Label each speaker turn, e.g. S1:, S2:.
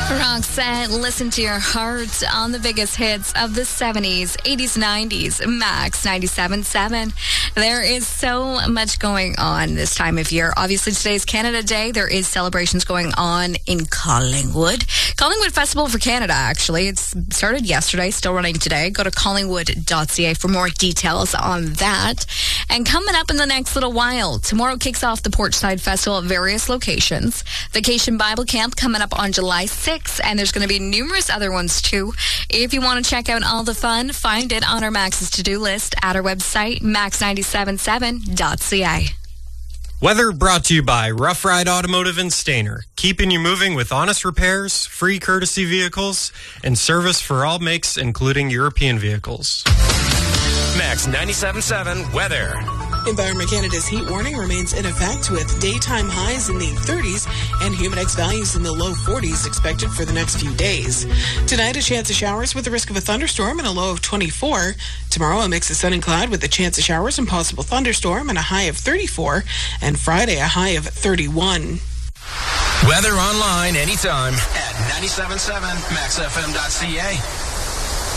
S1: Roxette, listen to your heart on the biggest hits of the 70s, 80s, 90s, Max 97.7. There is so much going on this time of year. Obviously, today's Canada Day. There is celebrations going on in Collingwood. Collingwood Festival for Canada, actually. It's started yesterday, still running today. Go to collingwood.ca for more details on that. And coming up in the next little while, tomorrow kicks off the Porchside Festival at various locations. Vacation Bible Camp coming up on July 6th. And there's going to be numerous other ones too. If you want to check out all the fun, find it on our Max's to-do list at our website, max977.ca.
S2: Weather brought to you by Rough Ride Automotive and Stainer, keeping you moving with honest repairs, free courtesy vehicles, and service for all makes, including European vehicles.
S3: Max 97.7 weather.
S4: Environment Canada's heat warning remains in effect with daytime highs in the 30s and humidex values in the low 40s expected for the next few days. Tonight, a chance of showers with the risk of a thunderstorm and a low of 24. Tomorrow, a mix of sun and cloud with a chance of showers and possible thunderstorm and a high of 34. And Friday, a high of 31.
S3: Weather online anytime at 97.7maxfm.ca.